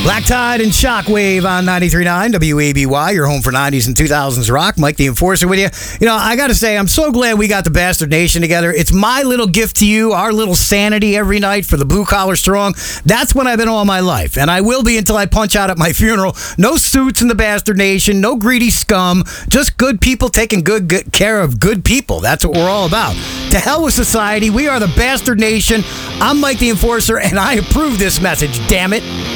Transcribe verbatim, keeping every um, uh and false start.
Black Tide and Shockwave on ninety-three point nine W A B Y, your home for nineties and two thousands rock. Mike the Enforcer with you. You know, I got to say, I'm so glad we got the Bastard Nation together. It's my little gift to you, our little sanity every night for the Blue Collar Strong. That's what I've been all my life, and I will be until I punch out at my funeral. No suits in the Bastard Nation, no greedy scum, just good people taking good, good care of good people. That's what we're all about. To hell with society. We are the Bastard Nation. I'm Mike the Enforcer, and I approve this message, damn it.